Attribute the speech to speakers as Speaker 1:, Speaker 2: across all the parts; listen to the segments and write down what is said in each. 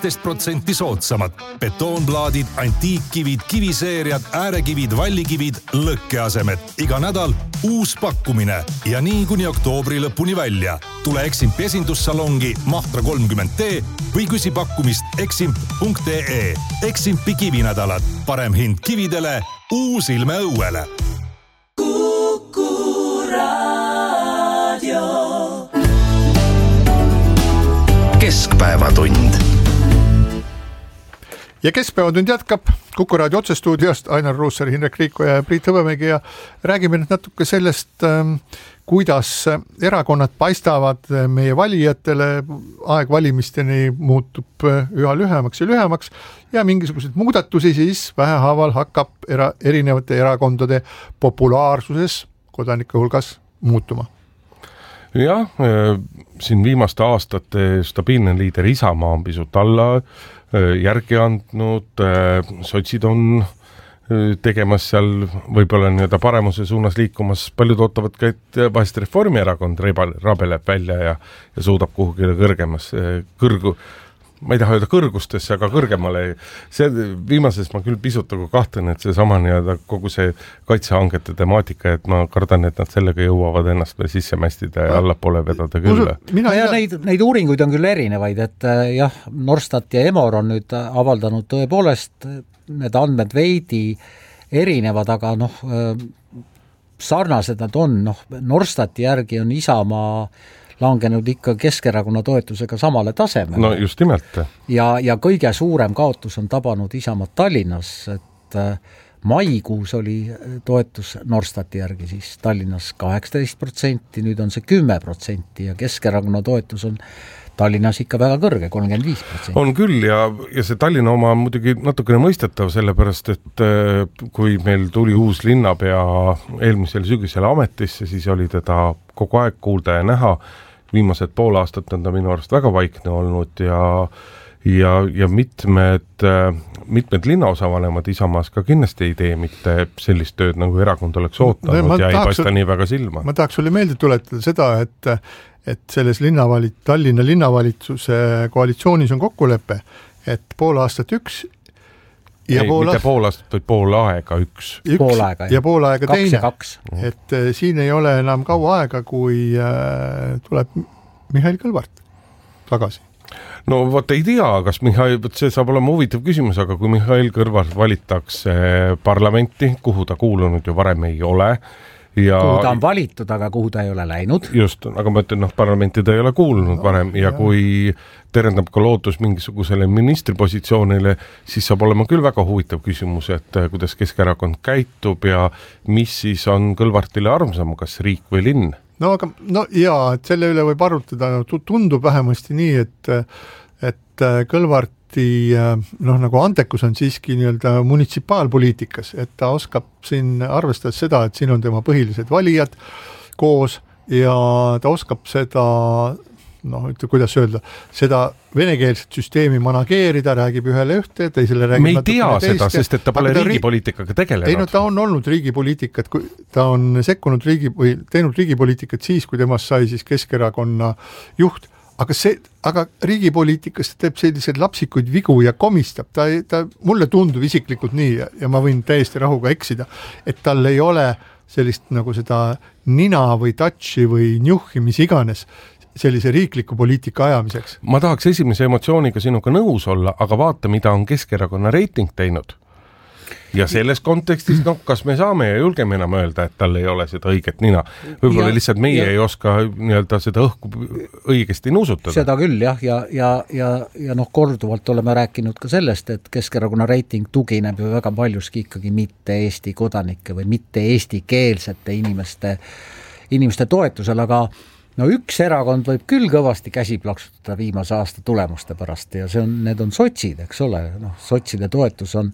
Speaker 1: 15% soodsamad. Betoonplaadid, antiikkivid, kiviseeriad, äärekivid, vallikivid, lõkkeasemed. Iga nädal uus pakkumine ja nii kuni oktoobri lõpuni välja. Tule Eximpi esindussalongi Mahtra 30T või küsi pakkumist eximp.ee. Eximpi kivinädalad. Parem hind kividele, uus ilme õuele.
Speaker 2: Keskpäevatund.
Speaker 3: Ja Keskpäevatund jätkab Kuku Raadio otsestuudiost Ainar Ruussaar, Hindrek Riiko ja Priit Hõbemägi ja räägime nüüd natuke sellest, kuidas erakonnad paistavad meie valijatele, aeg valimisteni muutub üha lühemaks ja mingisuguseid muudatusi siis vähehaaval hakkab erinevate erakondade populaarsuses kodanike hulgas muutuma.
Speaker 4: Jah, siin viimaste aastate stabiilne liider Isamaa on pisut alla järgi andnud, sotsid on tegemas seal võib-olla nii-öelda paremuse suunas liikumas, paljud ootavad ka, et vahest Reformierakond rabeleb välja ja suudab kuhugi kõrgemas ma ei taha öelda kõrgustesse, aga kõrgemale. See viimases ma küll pisut kahtlen, et see sama nii-öelda kogu see kaitsehangete temaatika, et ma kardan, et nad sellega jõuavad ennast veel sisse mästida ja allapoole vedada küll.
Speaker 5: Neid uuringuid on küll erinevaid, et jah, Norstat ja Emor on nüüd avaldanud tõepoolest need andmed veidi erinevad, aga sarnased nad on. Norstati järgi on Isamaa langenud ikka Keskerakonna toetusega samale tasemele.
Speaker 4: No just nimelt.
Speaker 5: Ja kõige suurem kaotus on tabanud Isamaa Tallinnas, et maikuus oli toetus Norstati järgi siis Tallinnas 18%, nüüd on see 10% ja Keskerakonna toetus on Tallinnas ikka väga kõrge, 35%.
Speaker 4: On küll ja see Tallinna oma on muidugi natukene mõistetav, sellepärast, et kui meil tuli uus linnapea eelmisel sügisel ametisse, siis oli teda kogu aeg kuulda ja näha. Viimased pool aastat on ta minu arust väga vaikne olnud ja mitmed linnaosavanemad Isamaas ka kindlasti ei tee mitte sellist tööd, nagu erakond oleks ootanud ja ei paista nii väga silma.
Speaker 3: Ma tahaks sulle meelde tuletada seda, et selles Tallinna linnavalitsuse koalitsioonis on kokkulepe, et pool aastat üks ja
Speaker 4: mitte pool aastat, vaid pool aega üks
Speaker 3: ja pool aega teine.
Speaker 5: 2.
Speaker 3: Et siin ei ole enam kaua aega, kui tuleb Mihhail Kõlvart tagasi.
Speaker 4: No vot ei tea, kas see saab olema huvitav küsimus, aga kui Mihhail Kõlvart valitaks parlamenti, kuhu ta kuulunud ju varem ei ole,
Speaker 5: kuhu ta on valitud, aga kuhu ta ei ole läinud.
Speaker 4: Just, aga ma ütlen, parlamenti ta ei ole kuulunud varem ja kui terendab ka lootus mingisugusele ministripositsioonile, siis saab olema küll väga huvitav küsimus, et kuidas Keskerakond käitub ja mis siis on Kõlvartile armsam, kas riik või linn?
Speaker 3: Et selle üle võib arutada, tundub vähemasti nii, et Kõlvarti nagu antekus on siiski nii-öelda munitsipaalpoliitikas, et ta oskab siin arvestada seda, et siin on tema põhilised valijad koos ja ta oskab seda, kuidas öelda, seda venekeelset süsteemi manageerida, räägib ühele ühte, teisele räägib
Speaker 4: me ei tea seda, sest et ta pole riigipoliitikaga tegelenud.
Speaker 3: Ei, ta on olnud riigipoliitikat, ta on sekkunud teinud riigipoliitikat siis, kui temast sai siis Keskerakonna juht, aga riigipoliitikas ta teeb selliseid lapsikuid vigu ja komistab. Ta mulle tundub isiklikult nii ja ma võin täiesti rahuga eksida, et tal ei ole sellist nagu seda nina või touchi või njuhhi, mis iganes sellise riikliku poliitika ajamiseks.
Speaker 4: Ma tahaks esimese emotsiooniga sinuga nõus olla, aga vaata, mida on Keskerakonna reiting teinud. Ja selles kontekstis, kas me saame ja julgeme enam öelda, et tal ei ole seda õiget nina. Võib-olla lihtsalt meie ei oska nii-öelda seda õhku õigesti nuusutada.
Speaker 5: Seda küll, jah, ja korduvalt oleme rääkinud ka sellest, et Keskerakonna reiting tugineb ju väga paljuski ikkagi mitte Eesti kodanike või mitte eestikeelsete inimeste toetusel, aga üks erakond võib küll kõvasti käsi plaksutada viimase aasta tulemuste pärast ja need on sotsid, eks ole. Sotside toetus on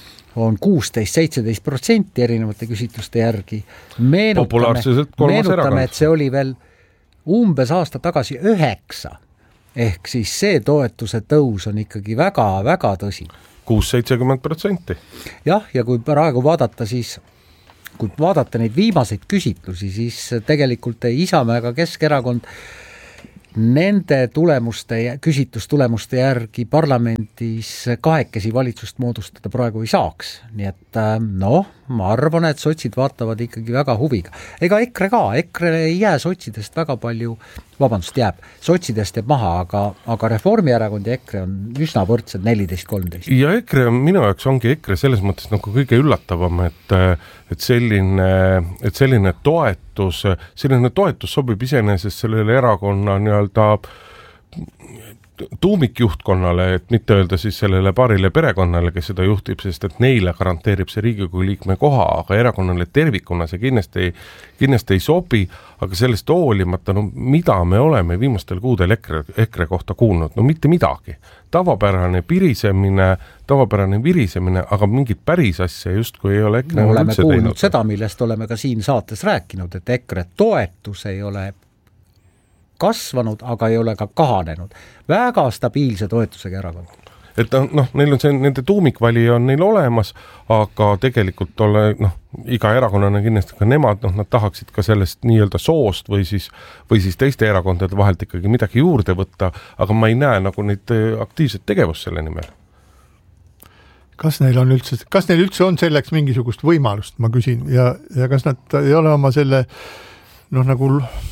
Speaker 5: 16-17% erinevate küsitluste järgi. Meenutame, et see oli veel umbes aasta tagasi 9. Ehk siis see toetuse tõus on ikkagi väga-väga tõsi.
Speaker 4: 6-70%.
Speaker 5: Jah, ja kui praegu vaadata, kui vaadata neid viimaseid küsitlusi, siis tegelikult Isamaa ega Keskerakond nende küsitlustulemuste järgi parlamendis kahekesi valitsust moodustada praegu ei saaks. Nii et ma arvan, et sotsid vaatavad ikkagi väga huviga. Ega EKRE ka, EKRE ei jää sotsidest väga palju, jääb, sotsidest jääb maha, aga Reformierakond ja EKRE on üsna võrdsed 14-13.
Speaker 4: Ja EKRE on minu jaoks ongi EKRE selles mõttes nagu kõige üllatavam, et selline toetus sobib iseenesest sellele erakonna nii-öelda tuumikjuhtkonnale, et mitte öelda siis sellele paarile perekonnale, kes seda juhtib, sest et neile garanteerib see Riigikogu liikme koha, aga erakonnale tervikuna see kindlasti ei sobi, aga sellest hoolimata, mida me oleme viimastel kuudel EKRE kohta kuulnud? Mitte midagi. Tavapärane virisemine, aga mingit päris asja justkui ei ole EKRE
Speaker 5: oleme kuulnud teinud. Seda, millest oleme ka siin saates rääkinud, et EKRE toetus ei ole kasvanud, aga ei ole ka kahanenud. Väga stabiilse toetusega erakond.
Speaker 4: Et neil on nende tuumikvali on neil olemas, aga tegelikult iga erakonnana kindlasti ka nemad, nad tahaksid ka sellest nii-öelda soost või siis teiste erakondade vahelt ikkagi midagi juurde võtta, aga ma ei näe nagu neid aktiivset tegevust selle nimel.
Speaker 3: Kas neil üldse on selleks mingisugust võimalust, ma küsin, ja kas nad ei ole oma selle nagu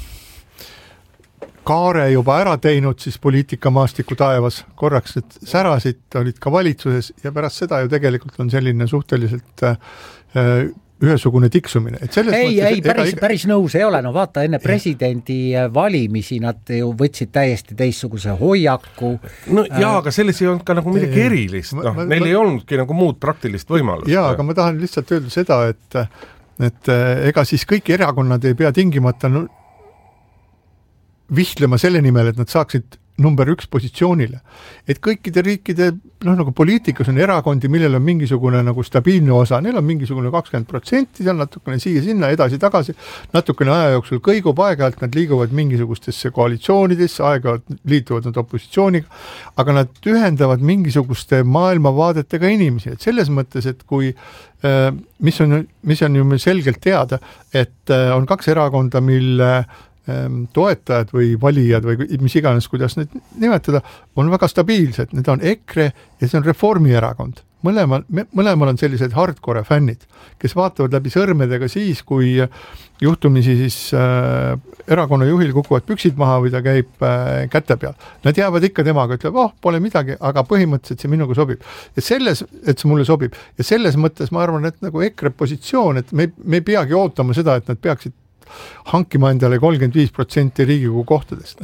Speaker 3: kaare juba ära teinud siis poliitikamaastiku taevas, korraks need särasid olid ka valitsuses ja pärast seda ju tegelikult on selline suhteliselt ühesugune tiksumine. Et
Speaker 5: päris nõus ei ole, vaata enne presidendi valimisi nad ju võtsid täiesti teistsuguse hoiaku.
Speaker 4: Aga selles ei olnud ka nagu midagi erilist, neil ei olnudki nagu muud praktilist võimalust.
Speaker 3: Jaa, aga ma tahan lihtsalt öelda seda, et ega siis kõik erakonnad ei pea tingimata vihtlema selle nimel, et nad saaksid number 1 positsioonile. Et kõikide riikide nagu poliitikas on erakondi, millel on mingisugune nagu stabiilne osa, neil on mingisugune 20%, seal natukene siia-sinna, edasi-tagasi, natukene aja jooksul kõigub, aeg-ajalt nad liiguvad mingisugustesse koalitsioonidesse, aeg-ajalt liituvad nad opositsiooniga, aga nad ühendavad mingisuguste maailmavaadetega inimesi, et selles mõttes, et kui mis on ju selgelt teada, et on 2 erakonda, mille toetajad või valijad või mis iganes, kuidas need nimetada, on väga stabiilsed. Need on EKRE ja see on Reformierakond. Mõlemal on sellised hardcore fännid, kes vaatavad läbi sõrmedega siis, kui juhtumisi siis erakonna juhil kukuvad püksid maha või ta käib käte peal. Nad jäävad ikka temaga, ütleb, pole midagi, aga põhimõtteliselt see minuga sobib. Ja et see mulle sobib. Ja selles mõttes ma arvan, et nagu EKRE positsioon, et me ei peagi ootama seda, et nad peaksid hankima endale 35% Riigikogu kohtadest.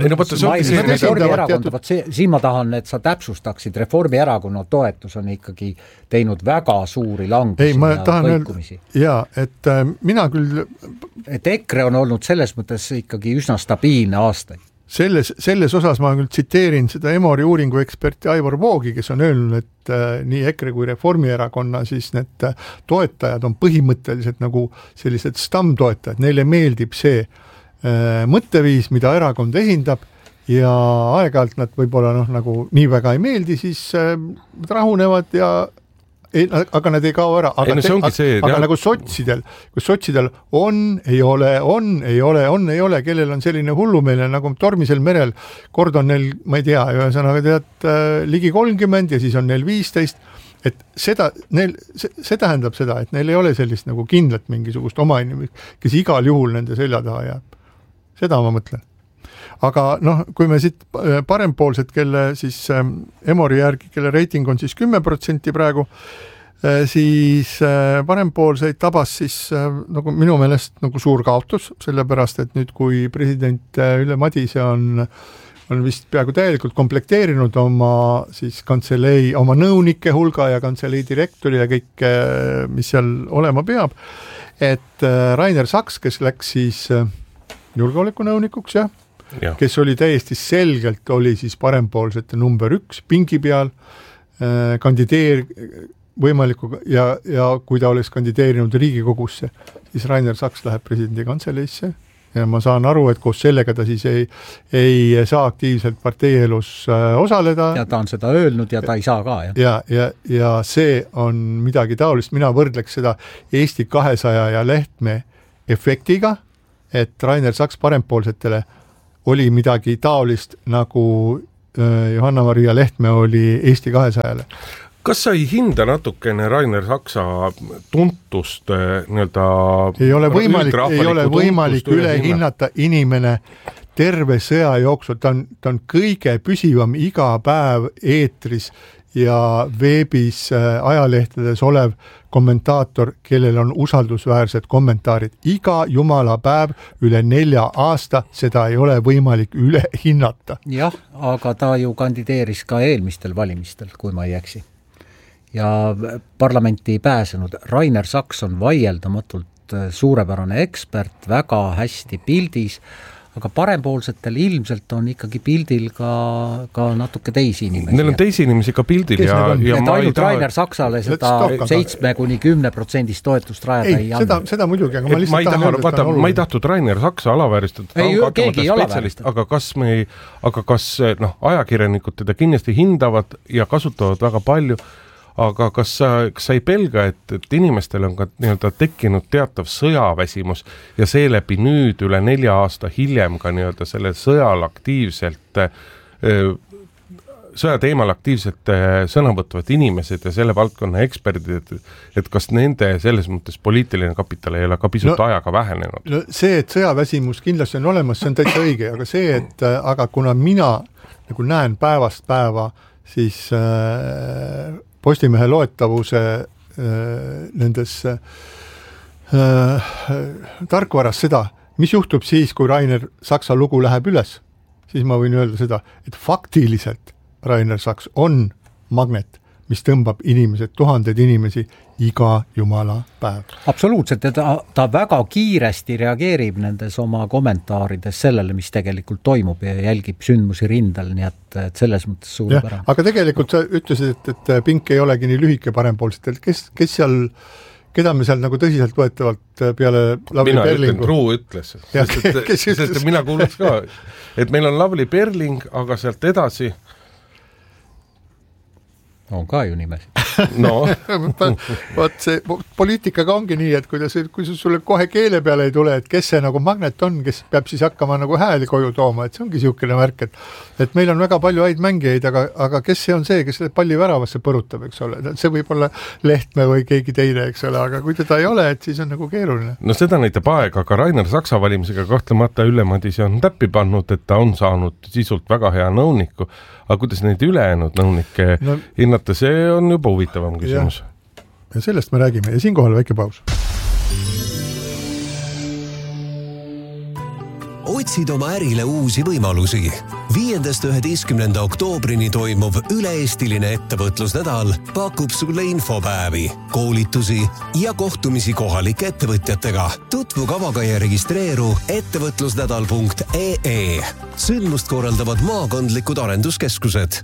Speaker 5: Siin ma tahan, et sa täpsustaksid, Reformierakonna toetus on ikkagi teinud väga suuri langusi ja kõikumisi.
Speaker 3: Jaa, et mina küll...
Speaker 5: Et EKRE on olnud selles mõttes ikkagi üsna stabiilne aastaid.
Speaker 3: Selles osas ma küll tsiteerin seda Emori uuringu eksperti Aivor Voogi, kes on öelnud, et nii EKRE kui Reformierakonna siis need toetajad on põhimõtteliselt nagu sellised stammtoetajad, neile meeldib see mõtteviis, mida erakond esindab ja aeg-ajalt nad võib-olla nagu nii väga ei meeldi, siis rahunevad ja aga nad ei kao ära, aga nagu sotsidel, kus sotsidel on, ei ole, kellel on selline hullumeelne nagu tormisel merel, kord on neil, ma ei tea, ühesõnaga ligi 30 ja siis on neil 15, et see tähendab seda, et neil ei ole sellist nagu kindlat mingisugust oma inimest, kes igal juhul nende selja taha jääb. Seda ma mõtlen. Aga kui me siit parempoolsed, kelle siis Emori järgi, kelle reiting on siis 10% praegu, siis parempoolseid tabas siis nagu minu meelest nagu suur kaotus, sellepärast, et nüüd kui president Ülle Madise on vist peaaegu täielikult komplekteerinud oma siis kantselei, oma nõunike hulga ja kantselei direktori ja kõik, mis seal olema peab, et Rainer Saks, kes läks siis julgeolekunõunikuks, kes oli täiesti selgelt, oli siis parempoolsete number 1 pingi peal, võimaliku ja kui ta oleks kandideerinud Riigikogusse, siis Rainer Saks läheb presidendi kantseleisse ja ma saan aru, et koos sellega ta siis ei saa aktiivselt parteielus osaleda.
Speaker 5: Ja ta on seda öelnud ja ta ei saa ka.
Speaker 3: Ja see on midagi taolist, mina võrdleks seda Eesti 200 ja Lehtme efektiga, et Rainer Saks parempoolsetele oli midagi taolist, nagu Johanna-Maria Lehtme oli Eesti 200-le.
Speaker 4: Kas sa ei hinda natukene Rainer Saksa tuntust nii-öelda
Speaker 3: ei ole võimalik üle hinnata inimene terve sõja jooksul, ta on kõige püsivam iga päev eetris ja veebis ajalehtedes olev kommentaator, kellel on usaldusväärsed kommentaarid. Iga jumala päev üle 4 aasta, seda ei ole võimalik üle hinnata.
Speaker 5: Jah, aga ta ju kandideeris ka eelmistel valimistel, kui ma ei eksi. Ja parlamenti ei pääsenud. Rainer Saks on vaieldamatult suurepärane ekspert, väga hästi pildis, aga parempoolsetel ilmselt on ikkagi pildil ka natuke teisi inimesi.
Speaker 4: Neil on teisi inimesi ka pildil ja
Speaker 5: ma ainult Rainer Saksale seda 7-10% toetust rajada ei anda.
Speaker 3: Seda muidugi, aga ma lihtsalt tahan öelda,
Speaker 4: ma ei tahtnud Rainer Saksa alavääristada, aga kas ajakirjanikud teda kindlasti hindavad ja kasutavad väga palju, aga kas sa ei pelga, et inimestel on ka nii-öelda tekkinud teatav sõjaväsimus ja seeläbi nüüd üle 4 aasta hiljem ka nii-öelda selle sõjateemal aktiivselt sõna võtvad inimesed ja selle valdkonna eksperdid, et kas nende selles mõttes poliitiline kapital ei ole ka pisut ajaga vähenenud?
Speaker 3: No see, et sõjaväsimus kindlasti on olemas, see on täitsa õige, aga see, et aga kuna mina nagu näen päevast päeva, siis Postimehe loetavuse nendes tarkvaras seda, mis juhtub siis, kui Rainer Saksa lugu läheb üles, siis ma võin öelda seda, et faktiliselt Rainer Saks on magnet, mis tõmbab inimesed, tuhanded inimesi iga jumala päev.
Speaker 5: Absoluutselt, ja ta väga kiiresti reageerib nendes oma kommentaarides sellele, mis tegelikult toimub ja jälgib sündmusi rindel, nii et selles mõttes suurepärane.
Speaker 3: Aga tegelikult sa ütlesid, et pink ei olegi nii lühike parempoolsetel. Kes seal, keda me seal nagu tõsiselt võetavalt peale Lavly Perlingu?
Speaker 4: Mina ütlen, Truu ütles. Sest mina kuuluks ka, et meil on Lavly Perling, aga sealt edasi
Speaker 5: on ka ju nimesi.
Speaker 4: No.
Speaker 3: Vaat see poliitikaga ongi nii, et kui sulle kohe keele peale ei tule, et kes see nagu magnet on, kes peab siis hakkama nagu hääli koju tooma, et see ongi siukene märk, et meil on väga palju häid mängijaid, aga kes see on see, kes palli väravasse põrutab, eks ole, see võib olla Lehtme või keegi teine, eks ole, aga kui teda ei ole, et siis on nagu keeruline.
Speaker 4: No seda näitab aeg, aga Rainer Saksa valimisega kahtlemata Ülle Madise on täppi pannud, et ta on saanud sisult väga hea nõuniku, aga kuidas neid ülejäänud nõunikke hinnata, see on juba huvitavam küsimus.
Speaker 3: Ja sellest me räägime ja siinkohal väike paus.
Speaker 2: Otsid oma ärile uusi võimalusi. 5.–11. oktoobrini toimuv üle-eestiline ettevõtlusnädal pakub sulle infopäevi, koolitusi ja kohtumisi kohalike ettevõtjatega. Tutvu kavaga ja registreeru ettevõtlusnädal.ee. Sündmust korraldavad maakondlikud arenduskeskused.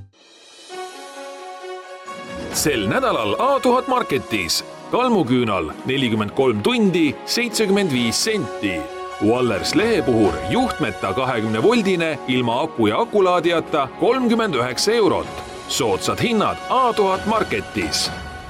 Speaker 6: Sel nädalal A1000 Marketis kalmuküünal 43 tundi 75 senti. Wallers lehepuhur juhtmeta 20-voldine ilma aku ja akulaadijata 39 eurot. Soodsad hinnad A1000 Marketis.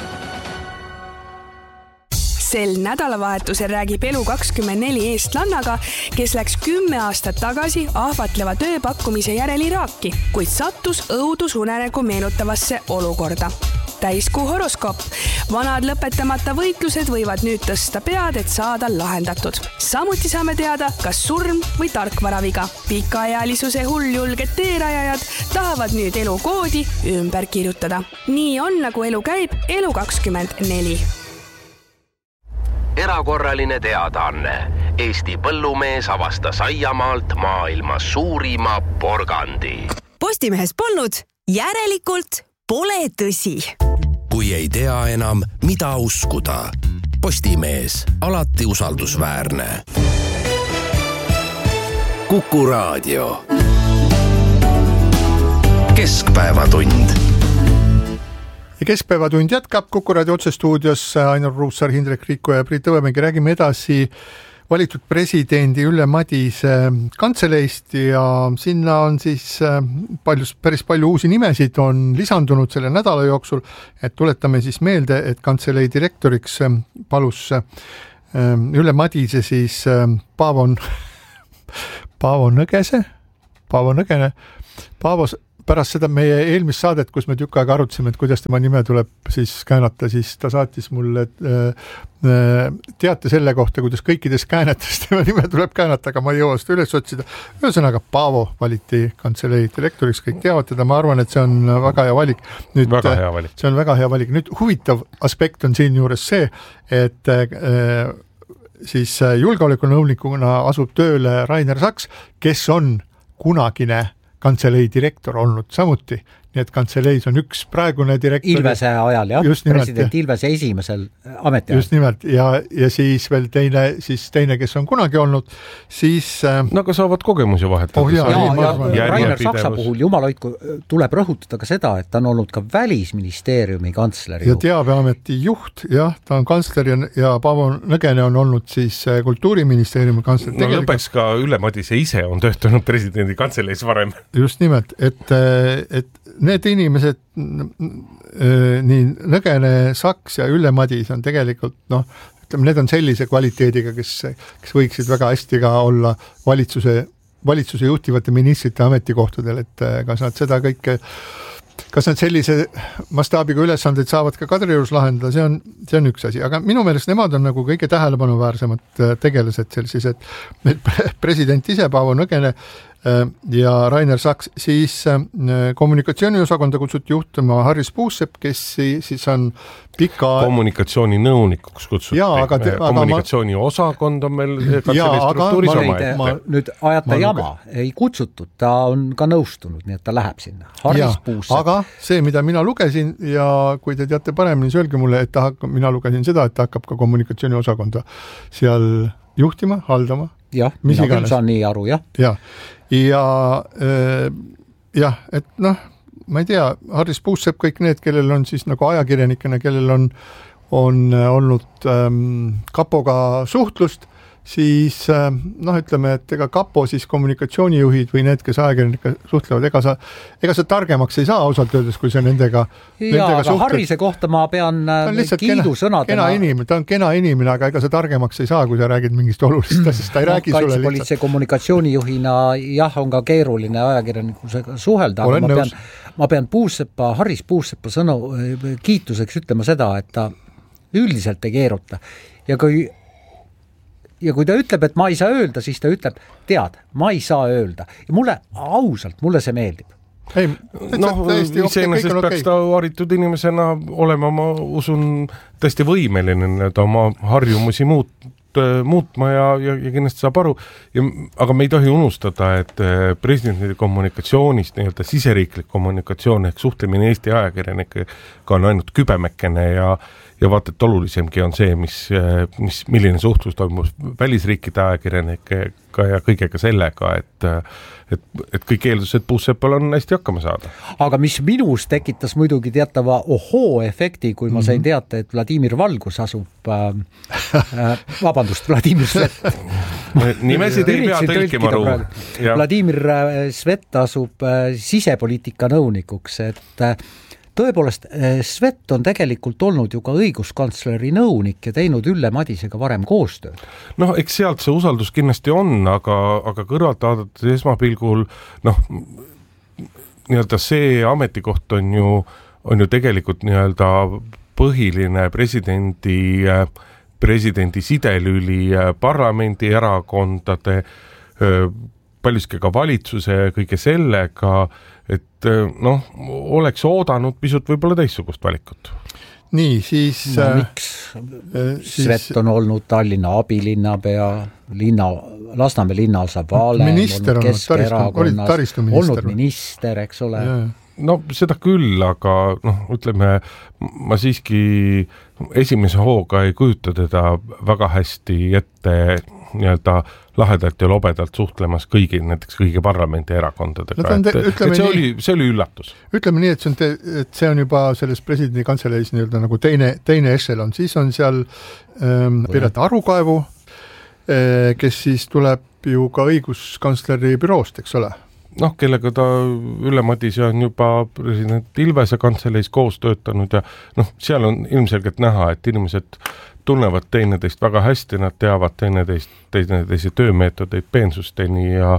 Speaker 7: Sel nädalavahetusel räägib Elu24 eestlannaga, kes läks 10 aastat tagasi ahvatleva tööpakkumise järel Iraaki, kuid sattus õudusunenägu meenutavasse olukorda. Täiskuu horoskoop. Vanad lõpetamata võitlused võivad nüüd tõsta pead, et saada lahendatud. Samuti saame teada, kas surm või tarkvaraviga. Pikaealisuse hulljulged teerajajad tahavad nüüd elukoodi ümber kirjutada. Nii on, nagu elu käib, Elu24.
Speaker 8: Erakorraline teadaanne. Eesti põllumees avastas aiamaalt maailma suurima porgandi.
Speaker 9: Postimehes polnud, järelikult pole tõsi.
Speaker 2: Kui ei tea enam, mida uskuda. Postimees, alati usaldusväärne. Kuku Raadio. Keskpäevatund.
Speaker 3: Ja keskpäevatund jätkab Kuku Raadio otsestuudios Ainar Ruussaar, Hindrek Riiko ja Priit Õvemägi. Räägime edasi valitud presidendi Ülle Madise kantseleist ja sinna on siis päris palju uusi nimesid on lisandunud selle nädala jooksul, et tuletame siis meelde, et kantselei direktoriks palus Ülle Madise siis Paavo Nõgese, Paavo Nõgene. Paavo pärast seda meie eelmist saadet, kus me tükk aega arutasime, et kuidas tema nime tuleb siis käänata, siis ta saatis mulle teate selle kohta, kuidas kõikides käänetes tema nime tuleb käänata, aga ma ei jõua seda üles otsida. Ühesõnaga, Paavo valiti kantselei direktoriks, kõik teavad teda, ma arvan, et see on väga hea valik. Nüüd,
Speaker 4: väga hea valik.
Speaker 3: See on väga hea valik. Nüüd huvitav aspekt on siin juures see, et siis julgeolekunõunikuna asub tööle Rainer Saks, kes on kunagine kantselei direktor olnud samuti, nii et kantseleis on üks praegune direktor.
Speaker 5: Ilvese ajal, jah, president Ilvese esimesel ametiajal.
Speaker 3: Just nimelt, ja siis veel teine, kes on kunagi olnud, siis...
Speaker 4: No aga saavad kogemusi vahetada.
Speaker 5: Ja Rainer Saksa puhul, jumal hoidku, tuleb rõhutada ka seda, et ta on olnud ka Välisministeeriumi kantsleri.
Speaker 3: Ja teabeameti juht, jah, ta on kantsler ja Paavo Nõgene on olnud siis Kultuuriministeeriumi kantsler.
Speaker 4: No lõpeks ka Ülle Madise ise on töötanud presidendi kantseleis varem.
Speaker 3: Just nimelt, et need inimesed, nii Nõgene, Saks ja Ülle Madis on tegelikult, ütleme, need on sellise kvaliteediga, kes võiksid väga hästi ka olla valitsuse juhtivate ministrite ametikohtadel, et kas nad seda kõike, kas nad sellise mastaabiga ülesandeid saavad ka Kadriorus lahendada, see on üks asi, aga minu meelest nemad on nagu kõige tähelepanuväärsemad tegelased sellises, et president ise, Paavo Nõgene ja Rainer Saks, siis kommunikatsiooniosakonda kutsuti juhtuma Harris Puusepp, kes siis on pika...
Speaker 4: Kommunikatsiooninõunikuks kutsuti. Kommunikatsiooniosakond on meil struktuuris oma.
Speaker 5: Nüüd ajata jama, ei kutsutud, ta on ka nõustunud, nii et ta läheb sinna. Harris Puusepp.
Speaker 3: Aga see, mida mina lugesin ja kui te teate paremini, siis öelge mulle, et mina lugesin seda, et ta hakkab ka kommunikatsiooniosakonda seal juhtima, haldama.
Speaker 5: Jah, mina küll saan nii aru, jah.
Speaker 3: Ja, et ma ei tea, Harris Puusepp, kõik need, kellel on siis nagu ajakirjanikena, kellel on olnud kapoga suhtlust, siis ütleme, et ega kapo siis kommunikatsioonijuhid või need, kes ajakirjanika suhtlevad, ega sa targemaks ei saa ausalt öeldes, kui sa nendega
Speaker 5: aga suhtled. Harrise kohta ma pean kiidusõnadena.
Speaker 3: Ta on kena inimene, aga ega sa targemaks ei saa, kui sa räägid mingist olulist asjast, ta ei räägi sulle lihtsalt.
Speaker 5: Kaitsepolitsei kommunikatsioonijuhina on ka keeruline ajakirjanikusega suhelda, aga ma pean Harris Puuseppa kiituseks ütlema seda, et ta üldiselt ei keeruta ja kui ta ütleb, et ma ei saa öelda, siis ta ütleb, ma ei saa öelda. Ja mulle see meeldib.
Speaker 4: Iseenesest peaks ta haritud inimesena olema, ma usun, tõesti võimeline oma harjumusi muutma ja kindlasti saab aru. Aga me ei tohi unustada, et presidendi kommunikatsioonist, siseriiklik kommunikatsioon ehk suhtlemine Eesti ajakirjanikega on ainult kübemekene ja vaata, et olulisemgi on see, milline suhtlus toimus välisriikide ajakirjanikega ja kõigega sellega, et kõik eeldused Puuseppal on hästi hakkama saada.
Speaker 5: Aga mis minus tekitas muidugi teatava ohoo-efekti, kui ma sain teata, et Vladimir Valgus asub Vladimir Svet.
Speaker 4: Nimesid ei pea tõlkima ruu.
Speaker 5: Vladimir Svet asub sisepoliitika nõunikuks, et tõepoolest, Svet on tegelikult olnud ju ka õiguskantsleri nõunik ja teinud Ülle Madisega varem koostööd.
Speaker 4: Eks sealt see usaldus kindlasti on, aga kõrvalt vaadates esmapilgul, see ametikoht on ju tegelikult põhiline presidendi sidelüli parlamendi erakondade, paljuski ka valitsuse kõige sellega, et oleks oodanud pisut võib-olla teistsugust valikut.
Speaker 3: Nii, siis...
Speaker 5: miks? Svet on olnud Tallinna abilinnapea, Lasnamäe linnaosa valem,
Speaker 3: minister
Speaker 5: olnud Keskerakonnas, olnud minister, eks ole.
Speaker 4: Seda küll, aga ütleme, ma siiski esimese hooga ei kujuta teda väga hästi ette lahedalt ja lobedalt suhtlemas näiteks kõigi parlamendi erakondadega. See oli üllatus.
Speaker 3: Ütleme nii, et see on juba selles presidendi kantseleis nagu teine ešelon. Siis on seal Piret Arukaevu, kes siis tuleb ju ka õiguskantsleri büroost, eks ole?
Speaker 4: Kellega ta Ülle Madise on juba president Ilvese kantseleis koos töötanud ja seal on ilmselgelt näha, et inimesed tunnevad teineteist väga hästi, nad teavad teineteise töömeetodeid peensusteni ja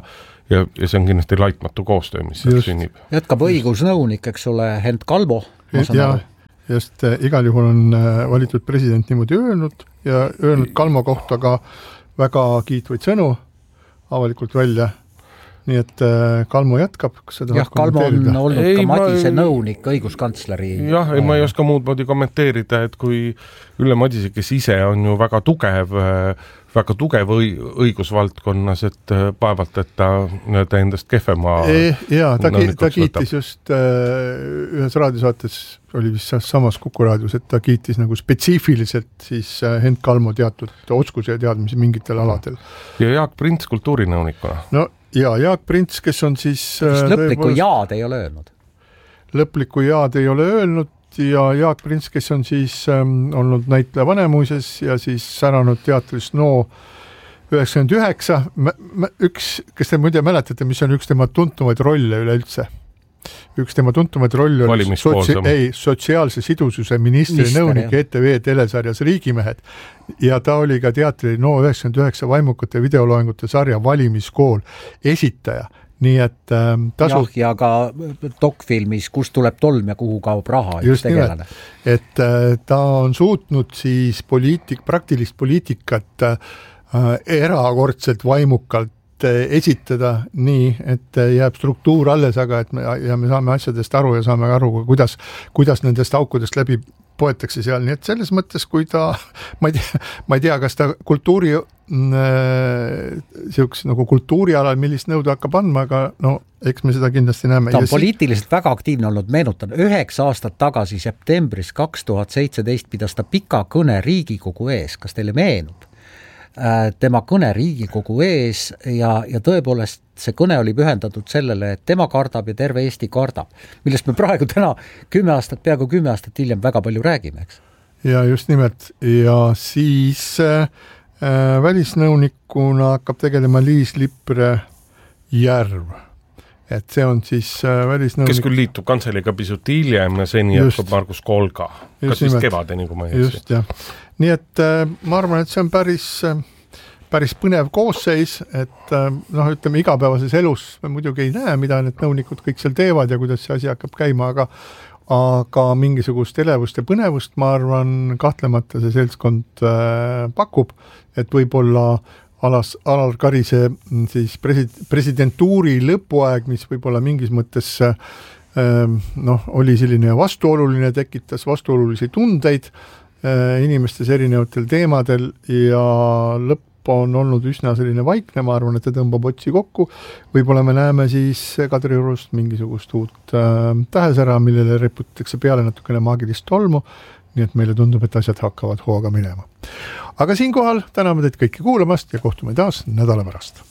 Speaker 4: ja see on kindlasti laitmatu koostöö, mis sünnib.
Speaker 5: Jätkab õigusnõunik, eks ole, Hent Kalmo.
Speaker 3: Just igal juhul on valitud president niimoodi öelnud ja öelnud Kalmo kohta ka väga kiitvaid sõnu avalikult välja. Nii et Kalmo jätkab, kas seda
Speaker 5: Kalmo on olnud ka Madise nõunik õiguskantsleri.
Speaker 4: Ma ei oska muud moodi kommenteerida, et kui Ülle Madise, kes ise on ju väga tugev õigusvaldkonnas, et paevalt, et ta endast kehvema
Speaker 3: ta kiitis just ühes raadiosaates, oli vist samas Kuku raadios, et ta kiitis nagu spetsiifiliselt siis Hent Kalmo teatud oskuse ja teadmisi mingitel aladel.
Speaker 4: Ja Jaak Prints kultuurinõunikuna.
Speaker 3: No ja Jaak Prints, kes on siis
Speaker 5: lõplikku jaad ei ole öelnud.
Speaker 3: Lõplikku jaad ei ole öelnud ja Jaak Prints, kes on siis olnud näitleja Vanemuises ja siis säranud teatris No 99, kes te muide mäletate, mis on üks tema tuntumaid rolle üleüldse? Üks tema tuntumaid rolle oli sotsiaalse sidususe ministri nõunik ETV telesarjas Riigimehed ja ta oli ka teatri No 99 vaimukate videoloengute sarja Valimiskool esitaja. Nii et tasub...
Speaker 5: ja ka dokfilmis Kust tuleb tolm ja kuhu kaob raha.
Speaker 3: Just nimelt, et ta on suutnud siis praktilist poliitikat erakordselt vaimukalt esitada nii, et jääb struktuur alles, aga et me saame asjadest aru ja saame aru, kuidas nendest aukudest läbi poetakse seal, nii et selles mõttes, kui ta, ma ei tea, kas ta nagu kultuurialal, millist nõuda hakkab andma, aga no, eks me seda kindlasti näeme.
Speaker 5: Ta on poliitiliselt väga aktiivne olnud, meenutan, 9 aastat tagasi septembris 2017 pidas ta pika kõne Riigikogu ees, kas teile meenub? Tema kõne Riigikogu ees ja tõepoolest see kõne oli pühendatud sellele, et tema kardab ja terve Eesti kardab, millest me praegu täna peaaegu 10 aastat hiljem väga palju räägime, eks?
Speaker 3: Ja just nimelt. Ja siis välisnõunikuna hakkab tegelema Liis Lippre Järv. Et see on siis välisnõunik...
Speaker 4: Kes küll liitub kantseliga pisut hiljem ja seni jätkab Margus Kolga. Kas vist kevadeni, kui ma ei
Speaker 3: just, jah. Nii et ma arvan, et see on päris põnev koosseis, et ütleme igapäevases elus me muidugi ei näe, mida need nõunikud kõik seal teevad ja kuidas see asi hakkab käima, aga mingisugust elevust ja põnevust, ma arvan, kahtlemata see seltskond pakub, et võib-olla Alar Karise siis presidentuuri lõpuaeg, mis võib-olla mingis mõttes oli selline vastuoluline, tekitas vastuolulisi tundeid inimestes erinevatel teemadel ja lõpp on olnud üsna selline vaikne, ma arvan, et ta tõmbab otsi kokku. Võib-olla me näeme siis Kadriorust mingisugust uut tähesära, millele reputatakse peale natukene maagilist tolmu, nii et meile tundub, et asjad hakkavad hooga minema. Aga siinkohal täname teid kõiki kuulamast ja kohtume taas nädala pärast.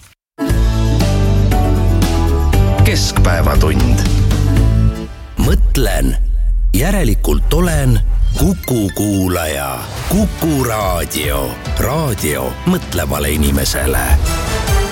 Speaker 2: Keskpäevatund. Mõtlen, järelikult olen Kuku kuulaja. Kuku raadio. Raadio mõtlevale inimesele.